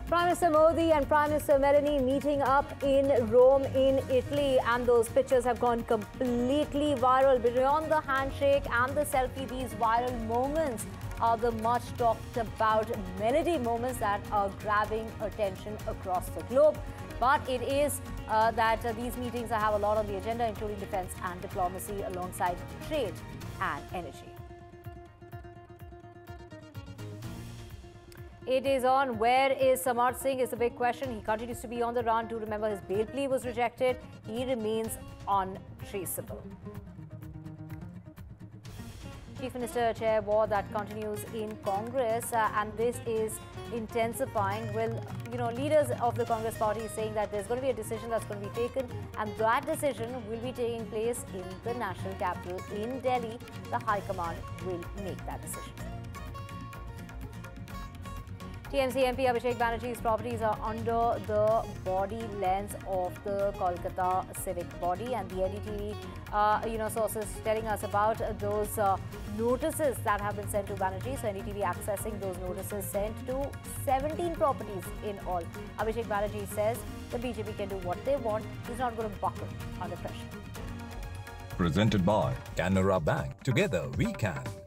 Prime Minister Modi and Prime Minister Meloni meeting up in Rome in Italy, and those pictures have gone completely viral. Beyond the handshake and the selfie, these viral moments are the much talked about melody moments that are grabbing attention across the globe. But it is that these meetings have a lot on the agenda, including defense and diplomacy alongside trade and energy. It is on. Where is Samarth Singh is the big question. He continues to be on the run. Do remember his bail plea was rejected. He remains untraceable. Chief Minister chair war that continues in Congress, and this is intensifying. Well, leaders of the Congress party saying that there's going to be a decision that's going to be taken, and that decision will be taking place in the national capital in Delhi. The High Command will make that decision. TMC MP Abhishek Banerjee's properties are under the body lens of the Kolkata civic body, and the NDTV, sources telling us about those notices that have been sent to Banerjee. So NDTV accessing those notices sent to 17 properties in all. Abhishek Banerjee says the BJP can do what they want. He's not going to buckle under pressure. Presented by Canara Bank. Together we can.